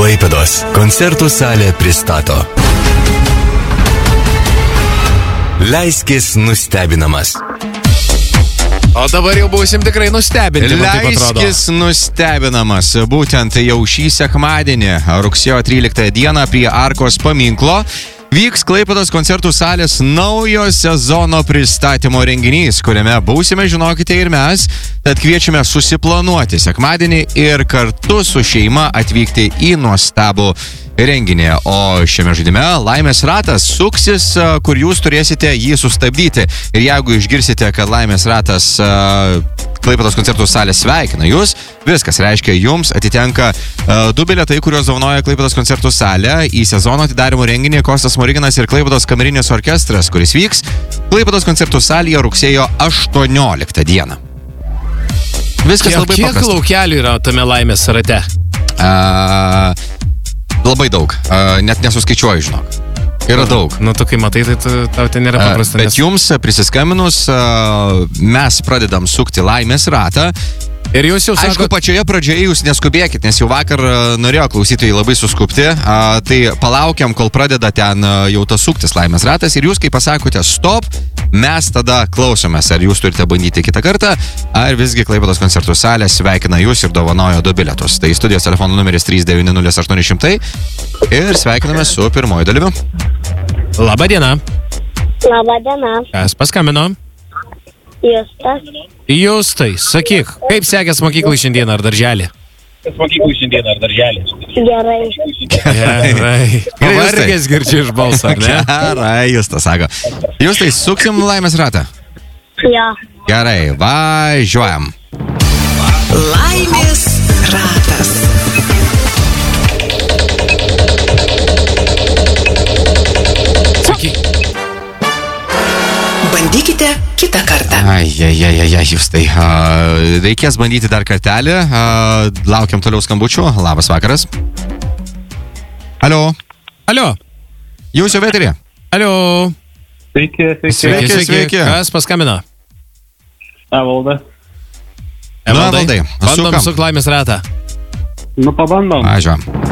Klaipėdos koncertų salė pristato. Leiskis nustebinamas. O dabar jau būsim tikrai nustebinti. Leiskis nustebinamas. Būtent jau šį sekmadienį, rugsėjo 13 dieną, prie Arkos paminklo vyks Klaipėdos koncertų salės naujo sezono pristatymo renginys, kuriame būsime, žinokite, ir mes. Tad kviečiame susiplanuoti sekmadienį ir kartu su šeima atvykti į nuostabų renginį. O šiame žaidime Laimės ratas suksis, kur jūs turėsite jį sustabdyti. Ir jeigu išgirsite, kad Laimės ratas Klaipėdos koncertų salė sveikina jūs, viskas reiškia, jums atitenka 2 bilietai, kuriuos dovanoja Klaipėdos koncertų salė į sezono atidarymo renginį Kostas Smoriginas ir Klaipėdos kamerinis orkestras, kuris vyks Klaipėdos koncertų salėje rugsėjo 18 dieną. Viskas labai paprasta. Kiek laukelių yra tame Laimės rate? Labai daug. Net nesuskaičiuoju, žinok. Yra daug. Nu, tu kai matai, tai tau ten nėra paprasta. Bet jums prisiskambinus, mes pradedam sukti Laimės ratą. Ir jūs jau Aišku, pačioje pradžioje jūs neskubėkit, nes jau vakar norėjo klausytojai labai suskupti. Tai palaukiam, kol pradeda ten jau tas suktis Laimės ratas. Ir jūs, kai pasakote stop, mes tada klausomės, ar jūs turite bandyti kitą kartą, ar visgi Klaipėdos koncertų salė sveikina jūs ir dovanojo 2 bilietus. Tai studijos telefonų numeris 3900800 ir sveikiname su pirmoju dalyviu. Labą dieną. Labą dieną. Kas paskambino? Justas. Justai, sakyk, kaip sekės mokyklai šiandien ar darželį? Gerai. Gerai. Pavargęs girdžiu iš balso, ar ne? Gerai, Justas sako. Justai, suksim Laimės ratą? Jo. Gerai, važiuojam. Laimės ratas. Sakyk. Bandykite kitą kartą. Ai, Justai. Reikės bandyti dar kartelį. Laukiam toliau skambučių. Labas vakaras. Alio. Alio. Jūs jau eterį? Alio. Sveiki. Kas paskambino? Evaldas. Evaldai. Bandom sukti Laimės ratą. Nu, pabandom. Važiuojam.